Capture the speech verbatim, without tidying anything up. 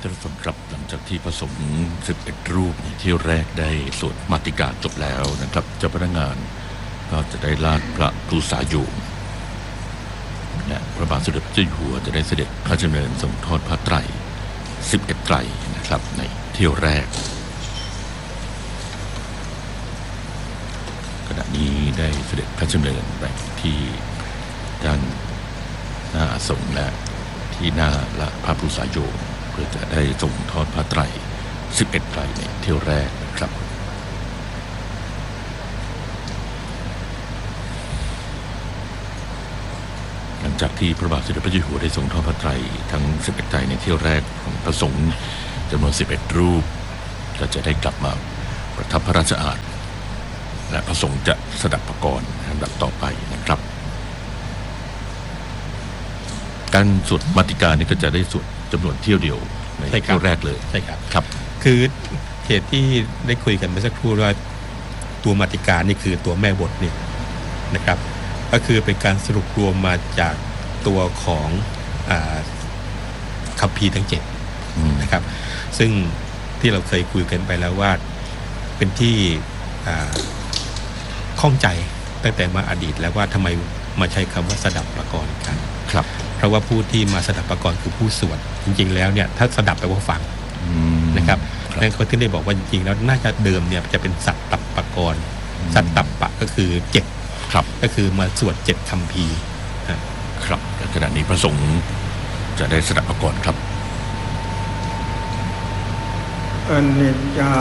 ท่านผู้ชมครับหลังจากที่พระสงฆ์สิบเอ็ดรูปในเที่ยวแรกได้สวดมาติกาจบแล้วนะครับเจ้าพนักงานก็จะได้ลาดพระภูษาโยมและพระบาทสมเด็จพระเจ้าอยู่หัวจะได้เสด็จพระราชดำเนินทรงทอดผ้าไตรสิบเอ็ดไตรนะครับในเที่ยวแรกขณะนี้ได้เสด็จพระราชดำเนินไปที่ด้านหน้าอาสมและที่หน้าละพระภูษาโยมเพื่อจะได้ทรงทอดผ้าไตรสิบเอ็ดไตรในเที่ยวแรกนะครับหลังจากที่พระบาทสมเด็จพระเจ้าอยู่หัวได้ทรงทอดผ้าไตรทั้งสิบเอ็ดไตรในเที่ยวแรกของพระสงฆ์จำนวนสิบเอ็ดรูปก็จะได้กลับมาประทับพระราชอาณาและพระสงฆ์จะสดับประกรณ์ลำดับต่อไปนะครับการสวดมาติกานี่ก็จะได้สวดจำนวนเที่ยวเดียวในเที่ยวแรกเลยใช่ครับครับคือเหตุที่ได้คุยกันเมื่อสักครู่ว่าตัวมาติกานี่คือตัวแม่บทนี่นะครับก็คือเป็นการสรุปรวมมาจากตัวของคัมภีร์ทั้งเจ็ดนะครับซึ่งที่เราเคยคุยกันไปแล้วว่าเป็นที่ข้องใจตั้งแต่มาอดีตแล้วว่าทำไมมาใช้คำว่าสดับประกรณ์กันครับเพราะว่าผู้ที่มาสดับประกรณ์คือผู้สวดจริงๆแล้วเนี่ยถ้าสดับแปลว่าฟังนะครับนั่นเขาถึงได้บอกว่าจริงๆแล้วน่าจะเดิมเนี่ยจะเป็นสัตตัปปกรณ์สัตตัปปะก็คือเจ็ดครับก็คือมาสวดเจ็ดคัมภีร์ครับขณะนี้พระสงฆ์จะได้สดับประกรณ์ครับอนิจจา